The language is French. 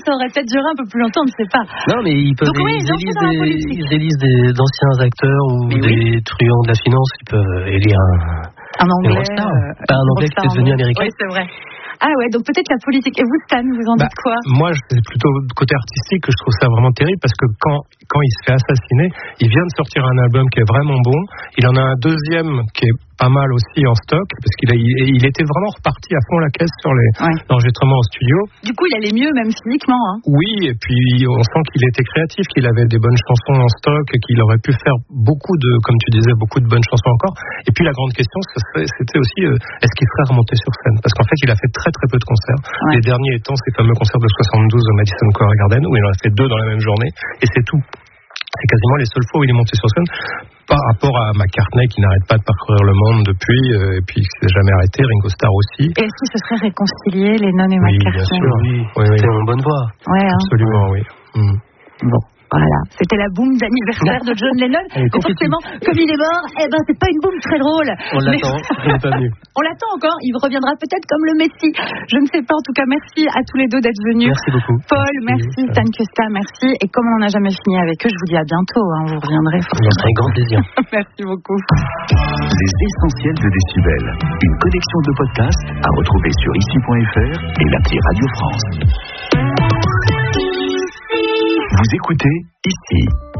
ça aurait peut-être duré un peu plus longtemps, on ne sait pas. Non, mais ils peuvent. Donc, oui, ils élisent d'anciens acteurs ou des truands de la finance. Ils peuvent élire un Anglais. Pas un Anglais qui est devenu américain. Oui, c'est vrai. Ah ouais, donc peut-être la politique. Et vous, Stan, vous en dites quoi? Moi, c'est plutôt côté artistique que je trouve ça vraiment terrible parce que quand il se fait assassiner, il vient de sortir un album qui est vraiment bon. Il en a un deuxième qui est pas mal aussi en stock parce il était vraiment reparti à fond la caisse sur l'enregistrement au studio. Du coup, il allait mieux même physiquement. Hein. Oui, et puis on sent qu'il était créatif, qu'il avait des bonnes chansons en stock, qu'il aurait pu faire comme tu disais, beaucoup de bonnes chansons encore. Et puis la grande question, c'était aussi est-ce qu'il serait remonté sur scène? Parce qu'en fait, il a fait très très peu de concerts. Ouais. Les derniers étant ces fameux concerts de 72 au Madison Square Garden où il en a fait 2 dans la même journée et c'est tout. C'est quasiment les seules fois où il est monté sur scène par rapport à McCartney qui n'arrête pas de parcourir le monde depuis et puis qui s'est jamais arrêté, Ringo Starr aussi. Et est-ce qu'ils se seraient réconciliés, Lennon et McCartney? Bien sûr, oui. C'était en bonne voie. Ouais, absolument, oui. Bon. Voilà, c'était la boum d'anniversaire de John Lennon. Et forcément, comme il est mort, c'est pas une boum très drôle. On l'attend, il n'est pas venu. On l'attend encore, il reviendra peut-être comme le Messie. Je ne sais pas, en tout cas, merci à tous les deux d'être venus. Merci beaucoup. Paul, merci. Stan Custa, merci. Et comme on n'a jamais fini avec eux, je vous dis à bientôt. Vous reviendrez forcément. C'est un grand plaisir. Merci beaucoup. Les essentiels de Décibel. Une collection de podcasts à retrouver sur ici.fr et l'appli Radio France. Vous écoutez ici.